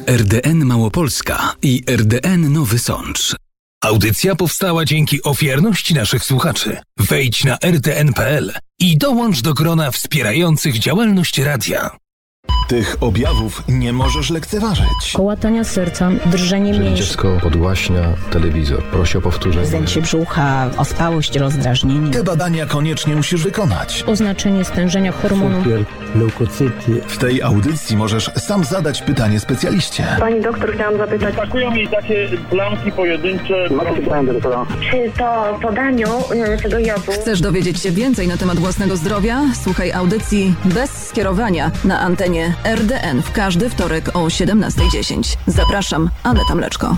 RDN Małopolska i RDN Nowy Sącz. Audycja powstała dzięki ofiarności naszych słuchaczy. Wejdź na rdn.pl i dołącz do grona wspierających działalność radia. Tych objawów nie możesz lekceważyć. Kołatania serca, drżenie mięśni. Dziecko podgłaśnia telewizor, prosi o powtórzenie. Zdęcie brzucha, ospałość, rozdrażnienie. Te badania koniecznie musisz wykonać. Oznaczenie stężenia hormonu. Cukier, leukocyty. W tej audycji możesz sam zadać pytanie specjaliście. Pani doktor, chciałam zapytać. Atakują mi takie plamki pojedyncze. Czy po podaniu tego jodu... Chcesz dowiedzieć się więcej na temat własnego zdrowia? Słuchaj audycji bez skierowania na antenie RDN w każdy wtorek o 17:10. Zapraszam, Aneta Mleczko.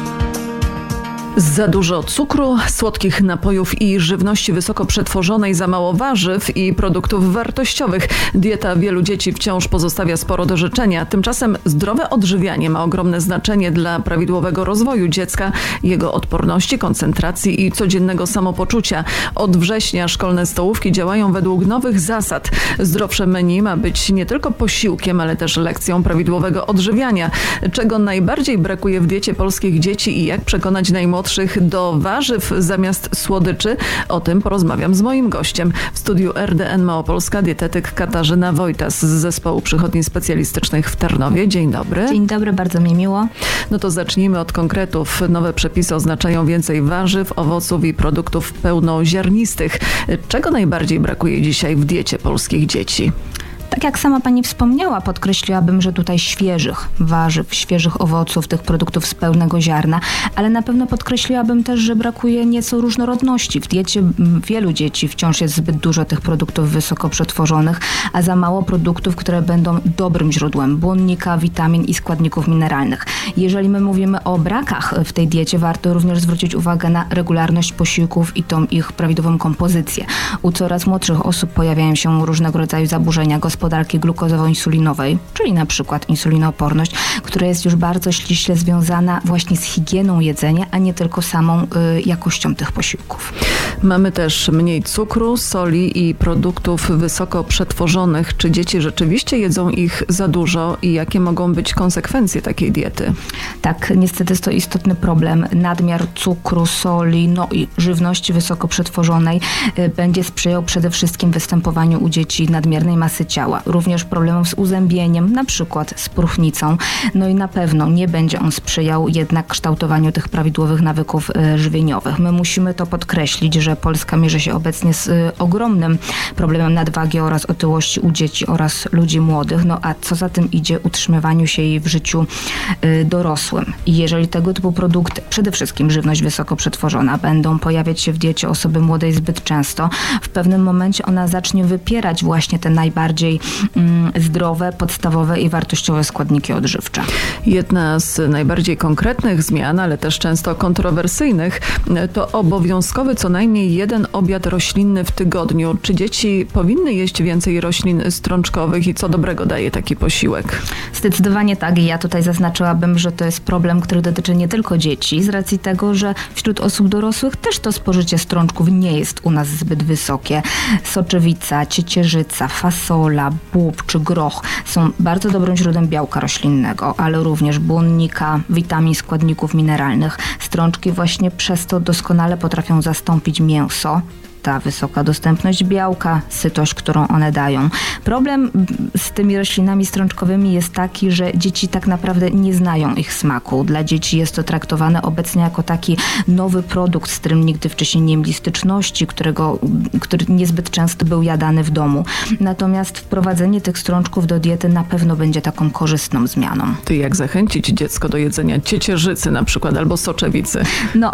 Za dużo cukru, słodkich napojów i żywności wysoko przetworzonej, za mało warzyw i produktów wartościowych. Dieta wielu dzieci wciąż pozostawia sporo do życzenia. Tymczasem zdrowe odżywianie ma ogromne znaczenie dla prawidłowego rozwoju dziecka, jego odporności, koncentracji i codziennego samopoczucia. Od września szkolne stołówki działają według nowych zasad. Zdrowsze menu ma być nie tylko posiłkiem, ale też lekcją prawidłowego odżywiania. Czego najbardziej brakuje w diecie polskich dzieci i jak przekonać najmłodszych do warzyw zamiast słodyczy? O tym porozmawiam z moim gościem. W studiu RDN Małopolska dietetyk Katarzyna Wojtas z Zespołu Przychodni Specjalistycznych w Tarnowie. Dzień dobry. Dzień dobry, bardzo mi miło. No to zacznijmy od konkretów. Nowe przepisy oznaczają więcej warzyw, owoców i produktów pełnoziarnistych. Czego najbardziej brakuje dzisiaj w diecie polskich dzieci? Tak jak sama pani wspomniała, podkreśliłabym, że tutaj świeżych warzyw, świeżych owoców, tych produktów z pełnego ziarna, ale na pewno podkreśliłabym też, że brakuje nieco różnorodności. W diecie wielu dzieci wciąż jest zbyt dużo tych produktów wysoko przetworzonych, a za mało produktów, które będą dobrym źródłem błonnika, witamin i składników mineralnych. Jeżeli my mówimy o brakach w tej diecie, warto również zwrócić uwagę na regularność posiłków i tą ich prawidłową kompozycję. U coraz młodszych osób pojawiają się różnego rodzaju zaburzenia gospodarki glukozowo-insulinowej, czyli na przykład insulinooporność, która jest już bardzo ściśle związana właśnie z higieną jedzenia, a nie tylko samą jakością tych posiłków. Mamy też mniej cukru, soli i produktów wysoko przetworzonych. Czy dzieci rzeczywiście jedzą ich za dużo i jakie mogą być konsekwencje takiej diety? Tak, niestety jest to istotny problem. Nadmiar cukru, soli, no i żywności wysoko przetworzonej będzie sprzyjał przede wszystkim występowaniu u dzieci nadmiernej masy ciała. Również problemów z uzębieniem, na przykład z próchnicą. No i na pewno nie będzie on sprzyjał jednak kształtowaniu tych prawidłowych nawyków żywieniowych. My musimy to podkreślić, że Polska mierzy się obecnie z ogromnym problemem nadwagi oraz otyłości u dzieci oraz ludzi młodych. No a co za tym idzie, utrzymywaniu się jej w życiu dorosłym. I jeżeli tego typu produkty, przede wszystkim żywność wysoko przetworzona, będą pojawiać się w diecie osoby młodej zbyt często, w pewnym momencie ona zacznie wypierać właśnie te najbardziej zdrowe, podstawowe i wartościowe składniki odżywcze. Jedna z najbardziej konkretnych zmian, ale też często kontrowersyjnych, to obowiązkowy co najmniej jeden obiad roślinny w tygodniu. Czy dzieci powinny jeść więcej roślin strączkowych i co dobrego daje taki posiłek? Zdecydowanie tak. I ja tutaj zaznaczyłabym, że to jest problem, który dotyczy nie tylko dzieci, z racji tego, że wśród osób dorosłych też to spożycie strączków nie jest u nas zbyt wysokie. Soczewica, ciecierzyca, fasola, bób czy groch są bardzo dobrym źródłem białka roślinnego, ale również błonnika, witamin, składników mineralnych. Strączki właśnie przez to doskonale potrafią zastąpić mięso. Ta wysoka dostępność białka, sytość, którą one dają. Problem z tymi roślinami strączkowymi jest taki, że dzieci tak naprawdę nie znają ich smaku. Dla dzieci jest to traktowane obecnie jako taki nowy produkt, z którym nigdy wcześniej nie mieli styczności, który niezbyt często był jadany w domu. Natomiast wprowadzenie tych strączków do diety na pewno będzie taką korzystną zmianą. Ty jak zachęcić dziecko do jedzenia ciecierzycy na przykład albo soczewicy? No,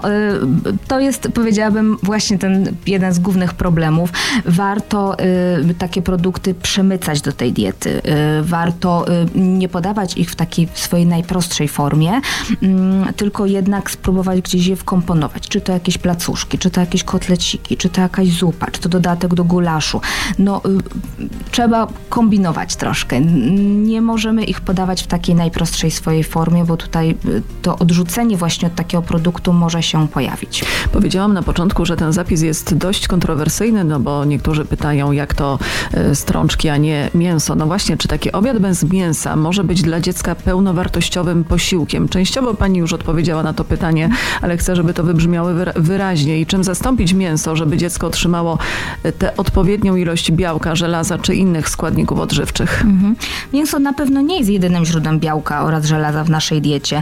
to jest, powiedziałabym, właśnie ten jeden z głównych problemów. Warto takie produkty przemycać do tej diety. Warto nie podawać ich w takiej swojej najprostszej formie, tylko jednak spróbować gdzieś je wkomponować. Czy to jakieś placuszki, czy to jakieś kotleciki, czy to jakaś zupa, czy to dodatek do gulaszu. No, trzeba kombinować troszkę. Nie możemy ich podawać w takiej najprostszej swojej formie, bo tutaj to odrzucenie właśnie od takiego produktu może się pojawić. Powiedziałam na początku, że ten zapis jest dość dość kontrowersyjny, no bo niektórzy pytają, jak to strączki, a nie mięso. No właśnie, czy taki obiad bez mięsa może być dla dziecka pełnowartościowym posiłkiem? Częściowo pani już odpowiedziała na to pytanie, ale chcę, żeby to wybrzmiało wyraźnie. I czym zastąpić mięso, żeby dziecko otrzymało tę odpowiednią ilość białka, żelaza czy innych składników odżywczych? Mięso na pewno nie jest jedynym źródłem białka oraz żelaza w naszej diecie.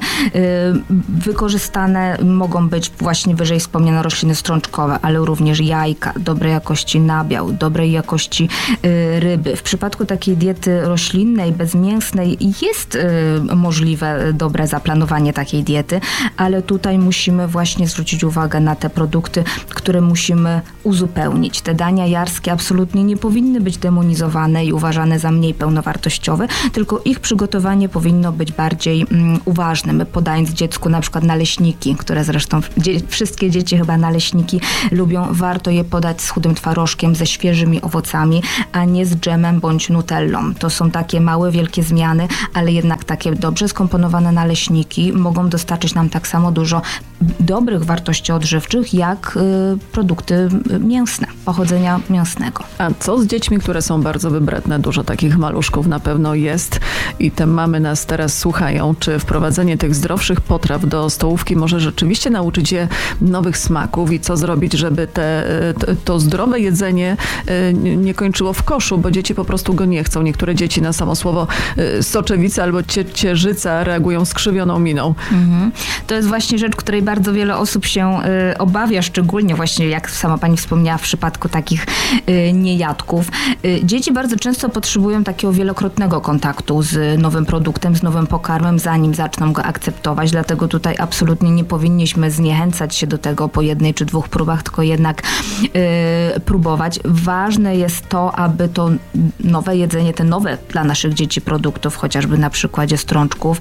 Wykorzystane mogą być właśnie wyżej wspomniane rośliny strączkowe, ale również jajka, dobrej jakości nabiał, dobrej jakości ryby. W przypadku takiej diety roślinnej, bezmięsnej jest możliwe dobre zaplanowanie takiej diety, ale tutaj musimy właśnie zwrócić uwagę na te produkty, które musimy uzupełnić. Te dania jarskie absolutnie nie powinny być demonizowane i uważane za mniej pełnowartościowe, tylko ich przygotowanie powinno być bardziej uważne. Podając dziecku na przykład naleśniki, które zresztą wszystkie dzieci chyba naleśniki lubią, warto je podać z chudym twarożkiem, ze świeżymi owocami, a nie z dżemem bądź nutellą. To są takie małe, wielkie zmiany, ale jednak takie dobrze skomponowane naleśniki mogą dostarczyć nam tak samo dużo dobrych wartości odżywczych, jak produkty mięsne, pochodzenia mięsnego. A co z dziećmi, które są bardzo wybredne? Dużo takich maluszków na pewno jest i te mamy nas teraz słuchają. Czy wprowadzenie tych zdrowszych potraw do stołówki może rzeczywiście nauczyć je nowych smaków i co zrobić, żeby to zdrowe jedzenie nie kończyło w koszu, bo dzieci po prostu go nie chcą. Niektóre dzieci na samo słowo soczewica albo ciecierzyca reagują skrzywioną miną. To jest właśnie rzecz, której bardzo wiele osób się obawia, szczególnie właśnie, jak sama pani wspomniała, w przypadku takich niejadków. Dzieci bardzo często potrzebują takiego wielokrotnego kontaktu z nowym produktem, z nowym pokarmem, zanim zaczną go akceptować. Dlatego tutaj absolutnie nie powinniśmy zniechęcać się do tego po jednej czy dwóch próbach, tylko jednak próbować. Ważne jest to, aby to nowe jedzenie, te nowe dla naszych dzieci produktów, chociażby na przykładzie strączków,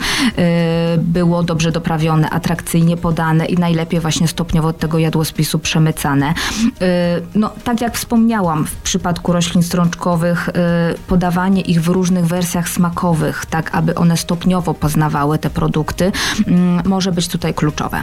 było dobrze doprawione, atrakcyjnie podane i najlepiej właśnie stopniowo od tego jadłospisu przemycane. No, tak jak wspomniałam, w przypadku roślin strączkowych podawanie ich w różnych wersjach smakowych, tak aby one stopniowo poznawały te produkty, może być tutaj kluczowe.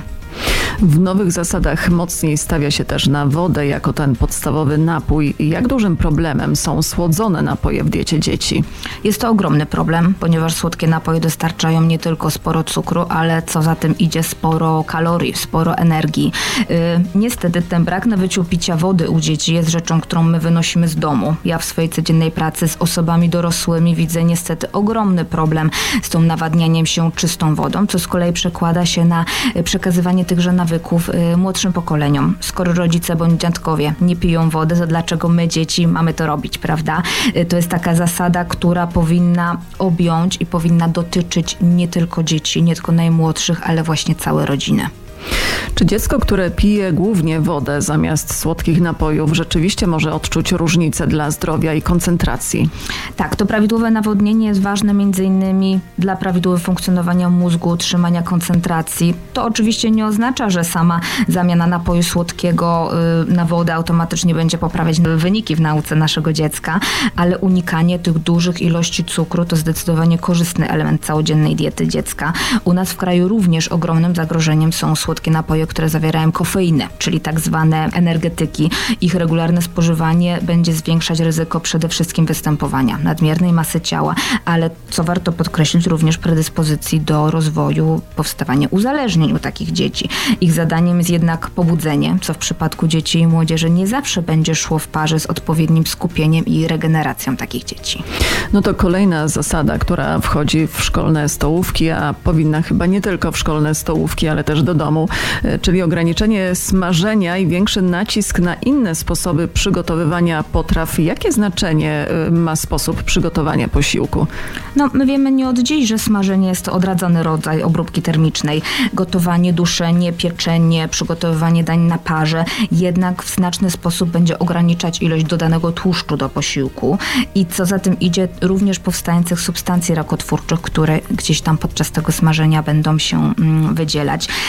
W nowych zasadach mocniej stawia się też na wodę jako ten podstawowy napój. Jak dużym problemem są słodzone napoje w diecie dzieci? Jest to ogromny problem, ponieważ słodkie napoje dostarczają nie tylko sporo cukru, ale co za tym idzie sporo kalorii, sporo energii. Niestety ten brak nawyciu picia wody u dzieci jest rzeczą, którą my wynosimy z domu. Ja w swojej codziennej pracy z osobami dorosłymi widzę niestety ogromny problem z tym nawadnianiem się czystą wodą, co z kolei przekłada się na przekazywanie tychże nawyków młodszym pokoleniom. Skoro rodzice bądź dziadkowie nie piją wody, to dlaczego my, dzieci, mamy to robić, prawda? To jest taka zasada, która powinna objąć i powinna dotyczyć nie tylko dzieci, nie tylko najmłodszych, ale właśnie całe rodziny. Czy dziecko, które pije głównie wodę zamiast słodkich napojów, rzeczywiście może odczuć różnicę dla zdrowia i koncentracji? Tak, to prawidłowe nawodnienie jest ważne m.in. dla prawidłowego funkcjonowania mózgu, utrzymania koncentracji. To oczywiście nie oznacza, że sama zamiana napoju słodkiego na wodę automatycznie będzie poprawiać wyniki w nauce naszego dziecka, ale unikanie tych dużych ilości cukru to zdecydowanie korzystny element całodziennej diety dziecka. U nas w kraju również ogromnym zagrożeniem są słodkie napoje, które zawierają kofeinę, czyli tak zwane energetyki. Ich regularne spożywanie będzie zwiększać ryzyko przede wszystkim występowania nadmiernej masy ciała, ale co warto podkreślić, również predyspozycji do rozwoju, powstawania uzależnień u takich dzieci. Ich zadaniem jest jednak pobudzenie, co w przypadku dzieci i młodzieży nie zawsze będzie szło w parze z odpowiednim skupieniem i regeneracją takich dzieci. No to kolejna zasada, która wchodzi w szkolne stołówki, a powinna chyba nie tylko w szkolne stołówki, ale też do domu, czyli ograniczenie smażenia i większy nacisk na inne sposoby przygotowywania potraw. Jakie znaczenie ma sposób przygotowania posiłku? No, my wiemy nie od dziś, że smażenie jest to odradzony rodzaj obróbki termicznej. Gotowanie, duszenie, pieczenie, przygotowywanie dań na parze jednak w znaczny sposób będzie ograniczać ilość dodanego tłuszczu do posiłku i co za tym idzie również powstających substancji rakotwórczych, które gdzieś tam podczas tego smażenia będą się wydzielać. Te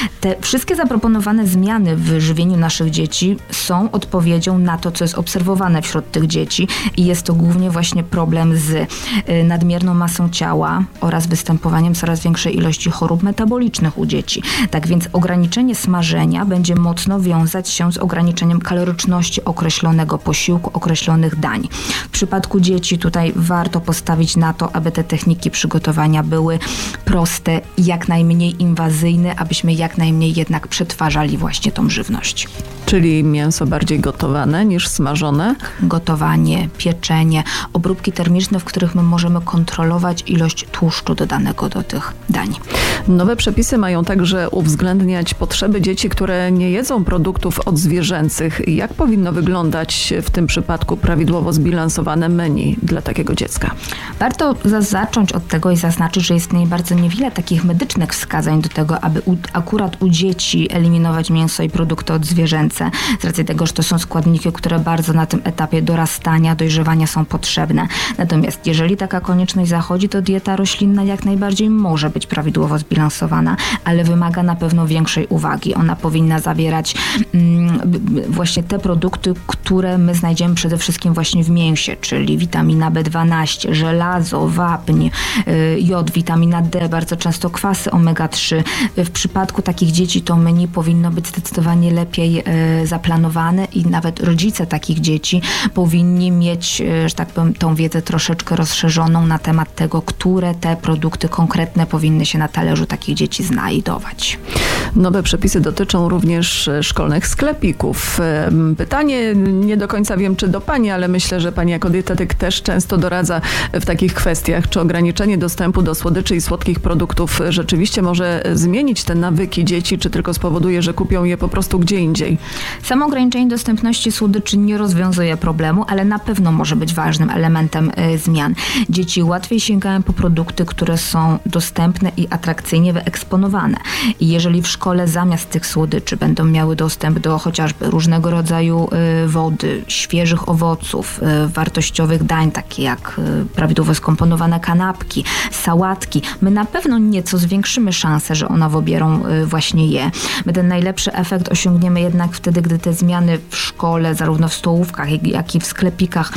Wszystkie zaproponowane zmiany w żywieniu naszych dzieci są odpowiedzią na to, co jest obserwowane wśród tych dzieci i jest to głównie właśnie problem z nadmierną masą ciała oraz występowaniem coraz większej ilości chorób metabolicznych u dzieci. Tak więc ograniczenie smażenia będzie mocno wiązać się z ograniczeniem kaloryczności określonego posiłku, określonych dań. W przypadku dzieci tutaj warto postawić na to, aby te techniki przygotowania były proste, jak najmniej inwazyjne, abyśmy jak najmniej jednak przetwarzali właśnie tą żywność. Czyli mięso bardziej gotowane niż smażone? Gotowanie, pieczenie, obróbki termiczne, w których my możemy kontrolować ilość tłuszczu dodanego do tych dań. Nowe przepisy mają także uwzględniać potrzeby dzieci, które nie jedzą produktów odzwierzęcych. Jak powinno wyglądać w tym przypadku prawidłowo zbilansowane menu dla takiego dziecka? Warto zacząć od tego i zaznaczyć, że istnieje bardzo niewiele takich medycznych wskazań do tego, aby akurat u dzieci eliminować mięso i produkty odzwierzęce, z racji tego, że to są składniki, które bardzo na tym etapie dorastania, dojrzewania są potrzebne. Natomiast jeżeli taka konieczność zachodzi, to dieta roślinna jak najbardziej może być prawidłowo zbilansowana, ale wymaga na pewno większej uwagi. Ona powinna zawierać właśnie te produkty, które my znajdziemy przede wszystkim właśnie w mięsie, czyli witamina B12, żelazo, wapń, jod, witamina D, bardzo często kwasy omega-3. W przypadku takich dzieci to menu powinno być zdecydowanie lepiej zaplanowane i nawet rodzice takich dzieci powinni mieć, że tak powiem, tą wiedzę troszeczkę rozszerzoną na temat tego, które te produkty konkretne powinny się na talerzu takich dzieci znajdować. Nowe przepisy dotyczą również szkolnych sklepików. Pytanie, nie do końca wiem, czy do Pani, ale myślę, że Pani jako dietetyk też często doradza w takich kwestiach. Czy ograniczenie dostępu do słodyczy i słodkich produktów rzeczywiście może zmienić te nawyki dzieci, czy tylko spowoduje, że kupią je po prostu gdzie indziej? Samo ograniczenie dostępności słodyczy nie rozwiązuje problemu, ale na pewno może być ważnym elementem zmian. Dzieci łatwiej sięgają po produkty, które są dostępne i atrakcyjnie wyeksponowane. I jeżeli w szkole zamiast tych słodyczy będą miały dostęp do chociażby różnego rodzaju wody, świeżych owoców, wartościowych dań, takie jak prawidłowo skomponowane kanapki, sałatki, my na pewno nieco zwiększymy szansę, że one wybiorą właśnie je. My ten najlepszy efekt osiągniemy jednak wtedy, gdy te zmiany w szkole, zarówno w stołówkach, jak i w sklepikach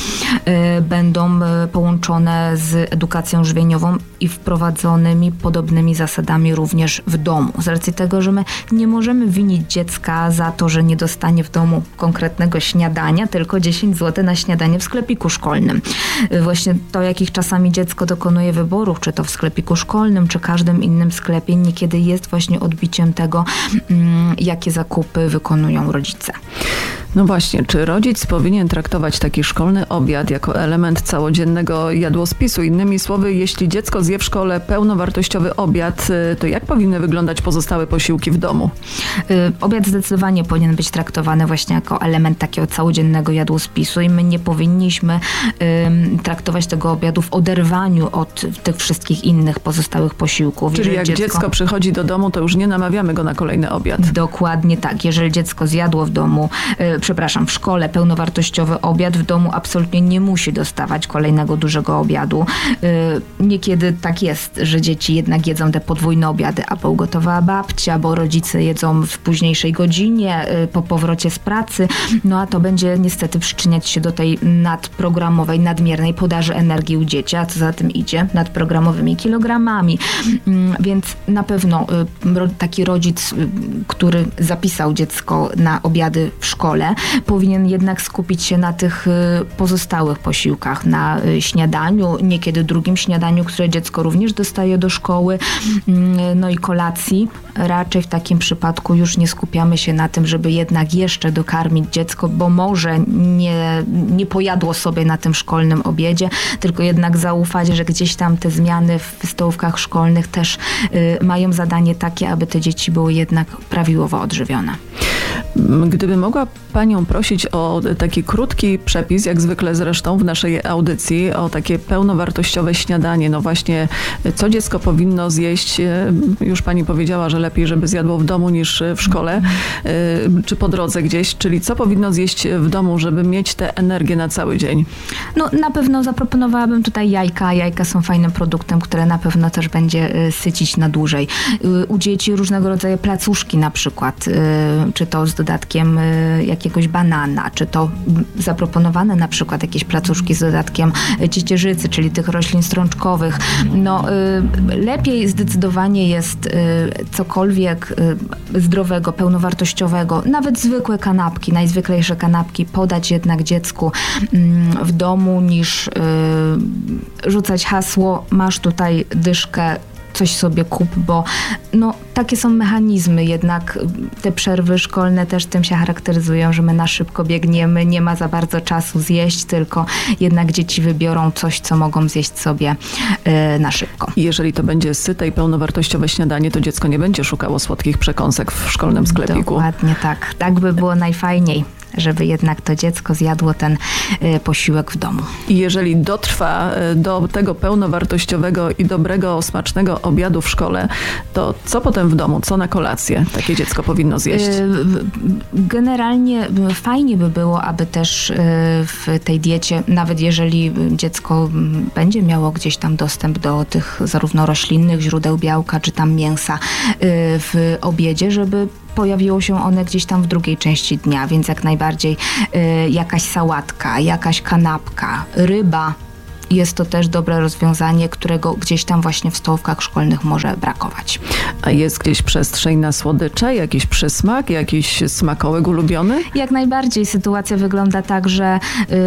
będą połączone z edukacją żywieniową i wprowadzonymi podobnymi zasadami również w domu. Z racji tego, że my nie możemy winić dziecka za to, że nie dostanie w domu konkretnego śniadania, tylko 10 zł na śniadanie w sklepiku szkolnym. Właśnie to, jakich czasami dziecko dokonuje wyborów, czy to w sklepiku szkolnym, czy każdym innym sklepie, niekiedy jest właśnie odbiciem tego, jakie zakupy wykonują rodzice. No właśnie, czy rodzic powinien traktować taki szkolny obiad jako element całodziennego jadłospisu? Innymi słowy, jeśli dziecko zje w szkole pełnowartościowy obiad, to jak powinny wyglądać pozostałe posiłki w domu? Obiad zdecydowanie powinien być traktowany właśnie jako element takiego całodziennego jadłospisu i my nie powinniśmy traktować tego obiadu w oderwaniu od tych wszystkich innych pozostałych posiłków. Czyli jak dziecko przychodzi do domu, to już nie namawiamy go na kolejny obiad. Dokładnie tak. Jeżeli dziecko zjadło w domu, w szkole pełnowartościowy obiad, w domu absolutnie nie musi dostawać kolejnego dużego obiadu. Niekiedy tak jest, że dzieci jednak jedzą te podwójne obiady, albo ugotowała babcia, bo rodzice jedzą w późniejszej godzinie, po powrocie z pracy, no a to będzie niestety przyczyniać się do tej nadprogramowej, nadmiernej podaży energii u dzieci, a co za tym idzie, nadprogramowymi kilogramami. Więc na pewno taki rodzic, który zapisał dziecko na obiady w szkole, powinien jednak skupić się na tych pozostałych posiłkach, na śniadaniu, niekiedy drugim śniadaniu, które dziecko również dostaje do szkoły, no i kolacji. Raczej w takim przypadku już nie skupiamy się na tym, żeby jednak jeszcze dokarmić dziecko, bo może nie pojadło sobie na tym szkolnym obiedzie, tylko jednak zaufać, że gdzieś tam te zmiany w stołówkach szkolnych też mają zadanie takie, aby te dzieci były jednak prawidłowo odżywione. Gdyby mogła panią prosić o taki krótki przepis, jak zwykle zresztą w naszej audycji, o takie pełnowartościowe śniadanie. No właśnie, co dziecko powinno zjeść? Już pani powiedziała, że lepiej, żeby zjadło w domu niż w szkole, czy po drodze gdzieś. Czyli co powinno zjeść w domu, żeby mieć tę energię na cały dzień? No na pewno zaproponowałabym tutaj jajka. Jajka są fajnym produktem, które na pewno też będzie sycić na dłużej. U dzieci różnego rodzaju placuszki na przykład, czy to z dodatkiem jakiegoś banana, czy to zaproponowane na przykład jakieś placuszki z dodatkiem ciecierzycy, czyli tych roślin strączkowych. No lepiej zdecydowanie jest cokolwiek zdrowego, pełnowartościowego, nawet zwykłe kanapki, najzwyklejsze kanapki podać jednak dziecku w domu, niż rzucać hasło, masz tutaj dyszkę, coś sobie kup, bo no, takie są mechanizmy, jednak te przerwy szkolne też tym się charakteryzują, że my na szybko biegniemy, nie ma za bardzo czasu zjeść, tylko jednak dzieci wybiorą coś, co mogą zjeść sobie na szybko. Jeżeli to będzie syte i pełnowartościowe śniadanie, to dziecko nie będzie szukało słodkich przekąsek w szkolnym sklepiku. Dokładnie tak. Tak by było najfajniej, żeby jednak to dziecko zjadło ten posiłek w domu. I jeżeli dotrwa do tego pełnowartościowego i dobrego, smacznego obiadu w szkole, to co potem w domu? Co na kolację takie dziecko powinno zjeść? Generalnie fajnie by było, aby też w tej diecie, nawet jeżeli dziecko będzie miało gdzieś tam dostęp do tych zarówno roślinnych źródeł białka, czy tam mięsa w obiedzie, żeby pojawiło się one gdzieś tam w drugiej części dnia, więc jak najbardziej jakaś sałatka, jakaś kanapka, ryba. Jest to też dobre rozwiązanie, którego gdzieś tam właśnie w stołówkach szkolnych może brakować. A jest gdzieś przestrzeń na słodycze, jakiś przysmak, jakiś smakołyk ulubiony? Jak najbardziej. Sytuacja wygląda tak, że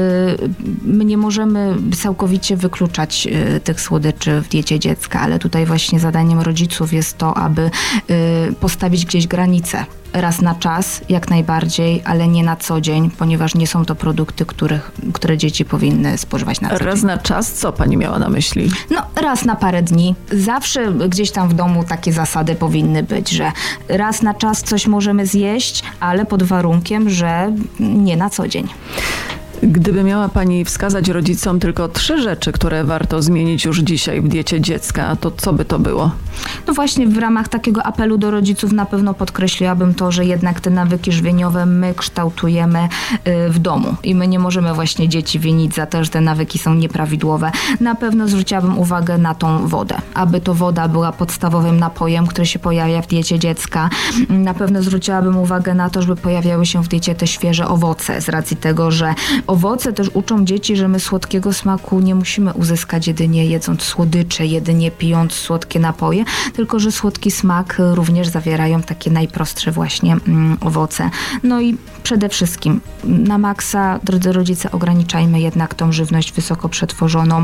my nie możemy całkowicie wykluczać tych słodyczy w diecie dziecka, ale tutaj właśnie zadaniem rodziców jest to, aby postawić gdzieś granice. Raz na czas, jak najbardziej, ale nie na co dzień, ponieważ nie są to produkty, które dzieci powinny spożywać na co dzień. Raz na czas? Co pani miała na myśli? No, raz na parę dni. Zawsze gdzieś tam w domu takie zasady powinny być, że raz na czas coś możemy zjeść, ale pod warunkiem, że nie na co dzień. Gdyby miała pani wskazać rodzicom tylko 3 rzeczy, które warto zmienić już dzisiaj w diecie dziecka, to co by to było? No właśnie w ramach takiego apelu do rodziców na pewno podkreśliłabym to, że jednak te nawyki żywieniowe my kształtujemy w domu i my nie możemy właśnie dzieci winić za to, że te nawyki są nieprawidłowe. Na pewno zwróciłabym uwagę na tą wodę, aby to woda była podstawowym napojem, który się pojawia w diecie dziecka. Na pewno zwróciłabym uwagę na to, żeby pojawiały się w diecie te świeże owoce, z racji tego, że owoce też uczą dzieci, że my słodkiego smaku nie musimy uzyskać jedynie jedząc słodycze, jedynie pijąc słodkie napoje, tylko że słodki smak również zawierają takie najprostsze właśnie owoce. No i przede wszystkim na maksa, drodzy rodzice, ograniczajmy jednak tą żywność wysoko przetworzoną,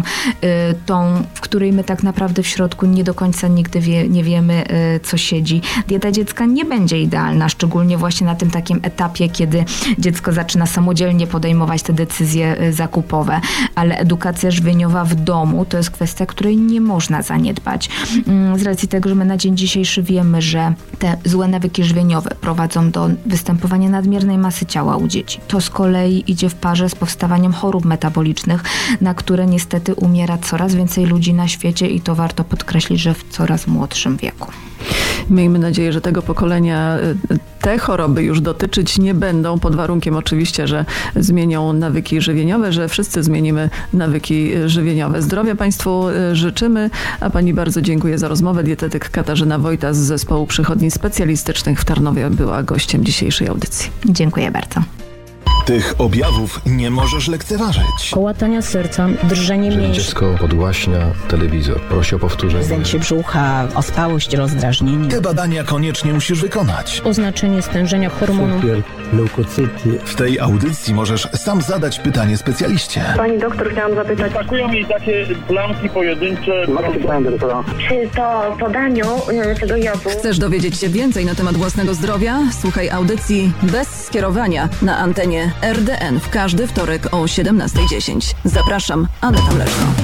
tą, w której my tak naprawdę w środku nie do końca nigdy nie wiemy, co siedzi. Dieta dziecka nie będzie idealna, szczególnie właśnie na tym takim etapie, kiedy dziecko zaczyna samodzielnie podejmować te decyzje zakupowe, ale edukacja żywieniowa w domu to jest kwestia, której nie można zaniedbać. Z racji tego, że my na dzień dzisiejszy wiemy, że te złe nawyki żywieniowe prowadzą do występowania nadmiernej masy ciała u dzieci. To z kolei idzie w parze z powstawaniem chorób metabolicznych, na które niestety umiera coraz więcej ludzi na świecie i to warto podkreślić, że w coraz młodszym wieku. Miejmy nadzieję, że tego pokolenia te choroby już dotyczyć nie będą, pod warunkiem oczywiście, że zmienią nawyki żywieniowe, że wszyscy zmienimy nawyki żywieniowe. Zdrowia Państwu życzymy, a Pani bardzo dziękuję za rozmowę. Dietetyk Katarzyna Wojta z Zespołu Przychodni Specjalistycznych w Tarnowie była gościem dzisiejszej audycji. Dziękuję bardzo. Tych objawów nie możesz lekceważyć. Kołatania serca, drżenie Jeżeli mięśni. dziecko podłaśnia telewizor, prosi o powtórzenie. Zdęcie brzucha, ospałość, rozdrażnienie. Te badania koniecznie musisz wykonać. Oznaczenie stężenia hormonu. leukocyty. W tej audycji możesz sam zadać pytanie specjaliście. Pani doktor, chciałam zapytać, Atakują jej takie plamki pojedyncze. czy to po podaniu tego jodu... Chcesz dowiedzieć się więcej na temat własnego zdrowia? Słuchaj audycji bez skierowania na antenie RDN w każdy wtorek o 17:10. Zapraszam, Aneta Mleczno.